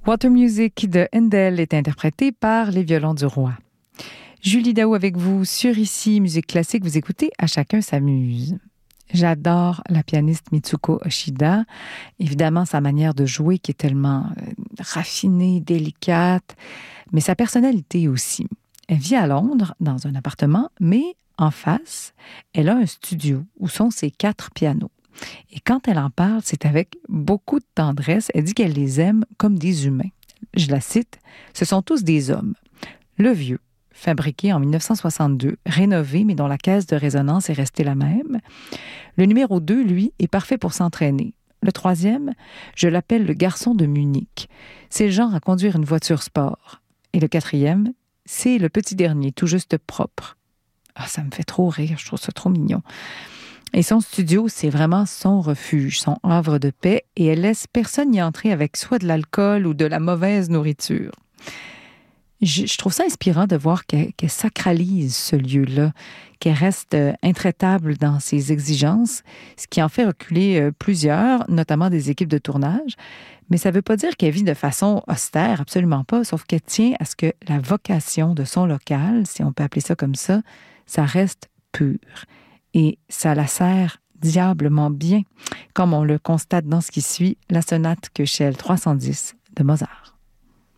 Water Music de Handel est interprété par les Violons du Roi. Julie Daou avec vous sur Ici Musique Classique. Vous écoutez À chacun s'amuse. J'adore la pianiste Mitsuko Oshida. Évidemment, sa manière de jouer qui est tellement raffinée, délicate, mais sa personnalité aussi. Elle vit à Londres, dans un appartement, mais en face, elle a un studio où sont ses 4 pianos. Et quand elle en parle, c'est avec beaucoup de tendresse. Elle dit qu'elle les aime comme des humains. Je la cite, « Ce sont tous des hommes. Le vieux, fabriqué en 1962, rénové, mais dont la caisse de résonance est restée la même. Le numéro 2, lui, est parfait pour s'entraîner. Le 3e, je l'appelle le garçon de Munich. C'est le genre à conduire une voiture sport. Et le 4e, c'est le petit dernier, tout juste propre. Ah, ça me fait trop rire, je trouve ça trop mignon. Et son studio, c'est vraiment son refuge, son havre de paix, et elle laisse personne y entrer avec soit de l'alcool ou de la mauvaise nourriture. Je trouve ça inspirant de voir qu'elle sacralise ce lieu-là, qu'elle reste intraitable dans ses exigences, ce qui en fait reculer plusieurs, notamment des équipes de tournage. Mais ça ne veut pas dire qu'elle vit de façon austère, absolument pas, sauf qu'elle tient à ce que la vocation de son local, si on peut appeler ça comme ça reste pure. Et ça la sert diablement bien, comme on le constate dans ce qui suit, la sonate Köchel 310 de Mozart.